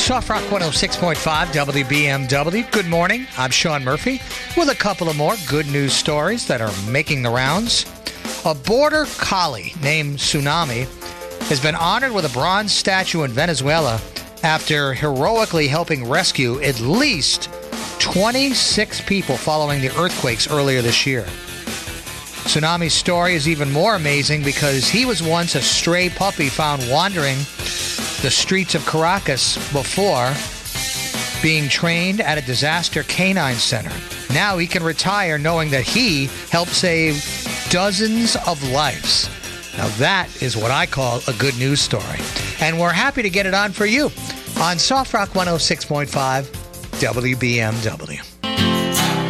Soft Rock 106.5 WBMW. Good morning. I'm Sean Murphy with a couple of more good news stories that are making the rounds. A border collie named Tsunami has been honored with a bronze statue in Venezuela after heroically helping rescue at least 26 people following the earthquakes earlier this year. Tsunami's story is even more amazing because he was once a stray puppy found wandering the streets of Caracas before being trained at a disaster canine center. Now he can retire knowing that he helped save dozens of lives. Now that is what I call a good news story. And we're happy to get it on for you on Soft Rock 106.5 WBMW.